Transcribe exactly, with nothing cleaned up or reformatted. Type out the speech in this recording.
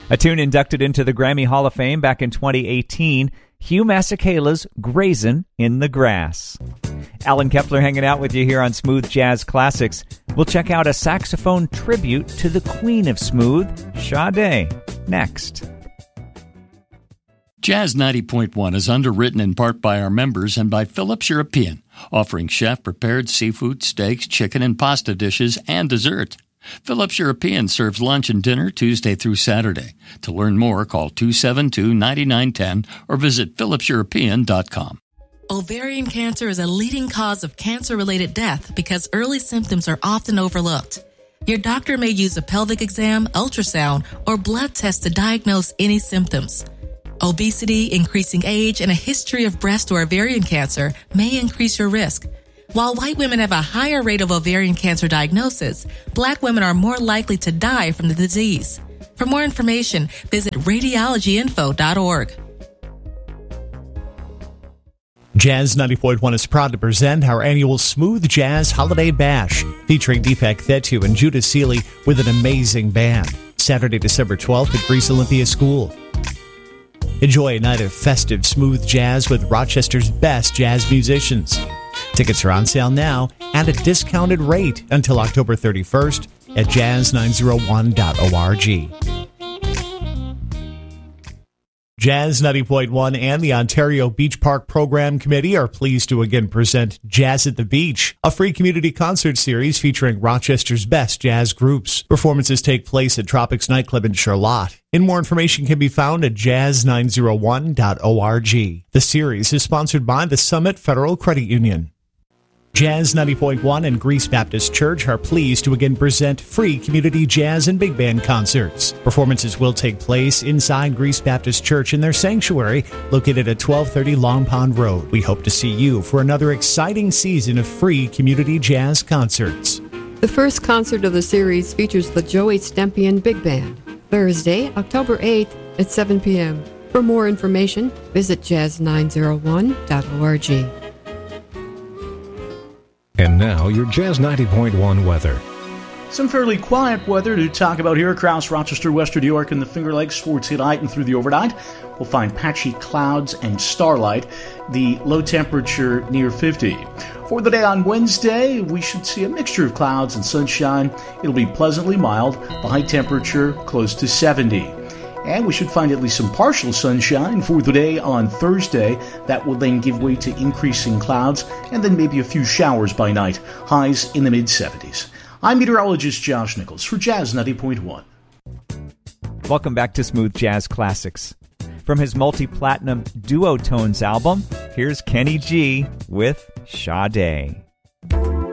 A tune inducted into the Grammy Hall of Fame back in twenty eighteen, Hugh Masekela's Grazin' in the Grass. Alan Kepler hanging out with you here on Smooth Jazz Classics. We'll check out a saxophone tribute to the Queen of Smooth, Sade, next. Jazz ninety point one is underwritten in part by our members and by Phillips European, offering chef-prepared seafood, steaks, chicken, and pasta dishes, and dessert. Phillips European serves lunch and dinner Tuesday through Saturday. To learn more, call two seven two, nine nine one zero or visit phillips european dot com. Ovarian cancer is a leading cause of cancer-related death because early symptoms are often overlooked. Your doctor may use a pelvic exam, ultrasound, or blood test to diagnose any symptoms. Obesity, increasing age, and a history of breast or ovarian cancer may increase your risk. While white women have a higher rate of ovarian cancer diagnosis, black women are more likely to die from the disease. For more information, visit radiology info dot org. Jazz ninety point one is proud to present our annual Smooth Jazz Holiday Bash, featuring Deepak Thettu and Judah Seeley with an amazing band. Saturday, December twelfth at Greece Olympia School. Enjoy a night of festive smooth jazz with Rochester's best jazz musicians. Tickets are on sale now and at discounted rate until October thirty-first at jazz nine oh one dot org. Jazz ninety point one and the Ontario Beach Park Program Committee are pleased to again present Jazz at the Beach, a free community concert series featuring Rochester's best jazz groups. Performances take place at Tropics Nightclub in Charlotte. And more information can be found at jazz nine oh one dot org. The series is sponsored by the Summit Federal Credit Union. Jazz ninety point one and Greece Baptist Church are pleased to again present free community jazz and big band concerts. Performances will take place inside Greece Baptist Church in their sanctuary, located at twelve thirty Long Pond Road. We hope to see you for another exciting season of free community jazz concerts. The first concert of the series features the Joey Stempian Big Band, Thursday, October eighth at seven p.m. For more information, visit jazz nine oh one dot org. And now, your Jazz ninety point one weather. Some fairly quiet weather to talk about here. Krause, Rochester, Western New York, and the Finger Lakes towards tonight and through the overnight. We'll find patchy clouds and starlight. The low temperature near fifty. For the day on Wednesday, we should see a mixture of clouds and sunshine. It'll be pleasantly mild. The high temperature close to seventy. And we should find at least some partial sunshine for the day on Thursday. That will then give way to increasing clouds and then maybe a few showers by night. Highs in the mid-seventies. I'm meteorologist Josh Nichols for Jazz ninety point one. Welcome back to Smooth Jazz Classics. From his multi-platinum Duotones album, here's Kenny G with Sade.